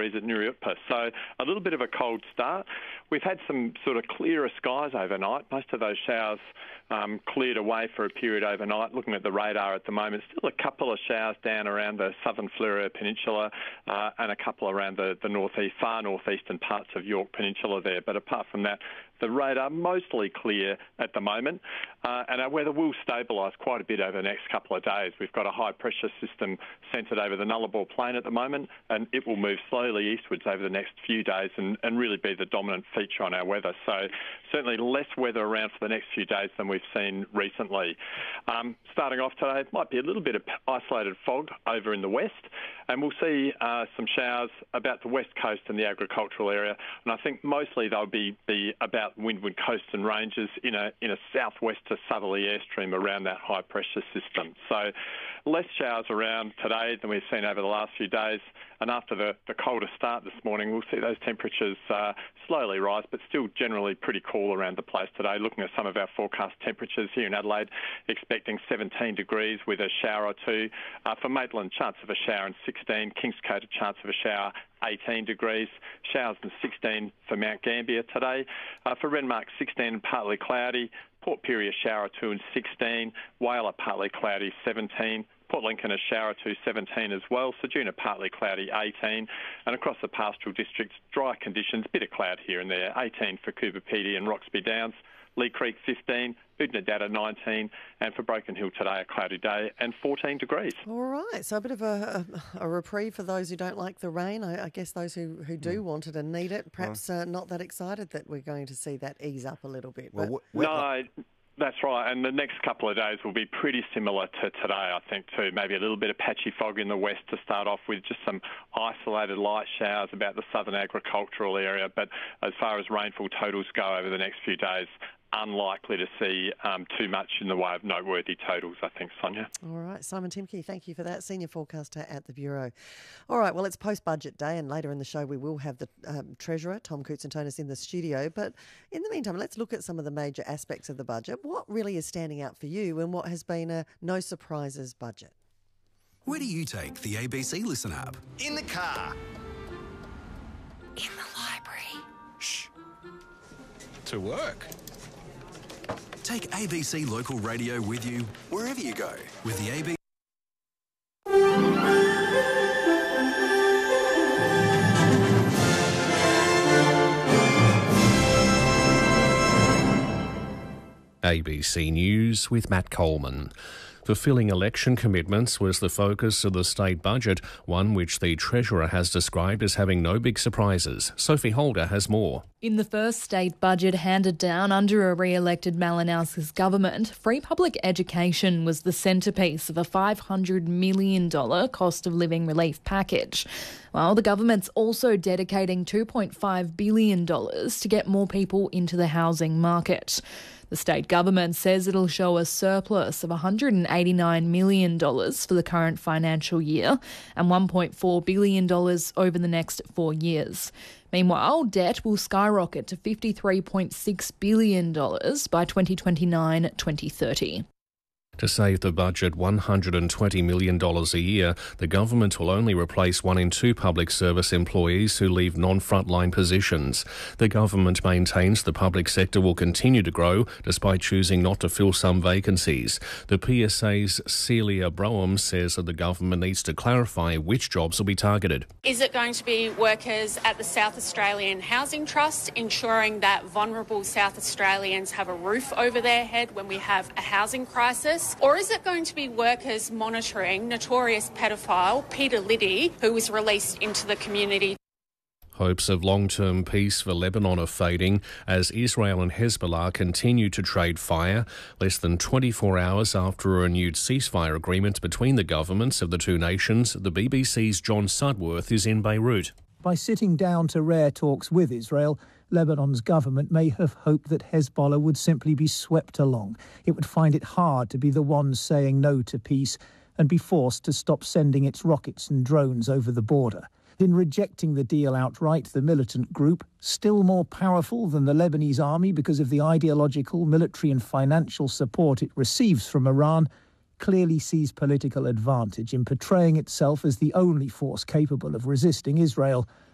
degrees at Nuriootpa. So a little bit of a cold start. We've had some sort of clearer skies overnight. Most of those showers cleared away for a period overnight. Looking at the radar at the moment, still a couple of showers down around the southern Fleurieu Peninsula and a couple around the far northeastern parts of Yorke Peninsula there. But apart from that, the radar mostly clear at the moment, and our weather will stabilise quite a bit over the next couple of days. We've got a high pressure system centred over the Nullarbor Plain at the moment, and it will move slowly eastwards over the next few days and really be the dominant feature on our weather. So certainly less weather around for the next few days than we've seen recently. Starting off today, it might be a little bit of isolated fog over in the west, and we'll see some showers about the west coast and the agricultural area, and I think mostly they'll be about windward coasts and ranges in a southwest to southerly airstream around that high pressure system. So less showers around today than we've seen over the last few days, and after the colder start this morning, we'll see those temperatures slowly rise, but still generally pretty cool around the place today. Looking at some of our forecast temperatures here in Adelaide, expecting 17 degrees with a shower or two. For Maitland, chance of a shower and 16. Kingscote, a chance of a shower, 18 degrees. Showers and 16 for Mount Gambier today. For Renmark, 16 and partly cloudy. Port Pirie, a shower or two and 16. Whyalla, partly cloudy, 17. Port Lincoln, a shower or two, 17 as well. Ceduna, partly cloudy, 18. And across the pastoral districts, dry conditions, bit of cloud here and there, 18 for Coober Pedy and Roxby Downs. Lee Creek, 15. Oodnadatta, 19. And for Broken Hill today, a cloudy day and 14 degrees. All right, so a bit of a reprieve for those who don't like the rain. I guess those who do want it and need it, perhaps not that excited that we're going to see that ease up a little bit. Well, no, that's right, and the next couple of days will be pretty similar to today, I think, too. Maybe a little bit of patchy fog in the west to start off with, just some isolated light showers about the southern agricultural area. But as far as rainfall totals go over the next few days, unlikely to see too much in the way of noteworthy totals, I think, Sonia. All right, Simon Timke, thank you for that, Senior Forecaster at the Bureau. All right, well, it's post-budget day, and later in the show we will have the Treasurer, Tom Koutsantonis, in the studio. But in the meantime, let's look at some of the major aspects of the budget. What really is standing out for you and what has been a no-surprises budget? Where do you take the ABC Listen app? In the car. In the library. Shh. To work. Take ABC Local Radio with you wherever you go with the ABC. ABC News with Matt Coleman. Fulfilling election commitments was the focus of the state budget, one which the Treasurer has described as having no big surprises. Sophie Holder has more. In the first state budget handed down under a re-elected Malinowskis government, free public education was the centrepiece of a $500 million cost of living relief package. Well, the government's also dedicating $2.5 billion to get more people into the housing market. The state government says it'll show a surplus of $189 million for the current financial year and $1.4 billion over the next 4 years. Meanwhile, debt will skyrocket to $53.6 billion by 2029-2030. To save the budget $120 million a year, the government will only replace 1 in 2 public service employees who leave non-frontline positions. The government maintains the public sector will continue to grow despite choosing not to fill some vacancies. The PSA's Celia Brougham says that the government needs to clarify which jobs will be targeted. Is it going to be workers at the South Australian Housing Trust, ensuring that vulnerable South Australians have a roof over their head when we have a housing crisis? Or is it going to be workers monitoring notorious pedophile Peter Liddy, who was released into the community? Hopes of long-term peace for Lebanon are fading as Israel and Hezbollah continue to trade fire. Less than 24 hours after a renewed ceasefire agreement between the governments of the two nations, the BBC's John Sudworth is in Beirut. By sitting down to rare talks with Israel, Lebanon's government may have hoped that Hezbollah would simply be swept along. It would find it hard to be the one saying no to peace and be forced to stop sending its rockets and drones over the border. In rejecting the deal outright, the militant group, still more powerful than the Lebanese army because of the ideological, military and financial support it receives from Iran, clearly sees political advantage in portraying itself as the only force capable of resisting Israel.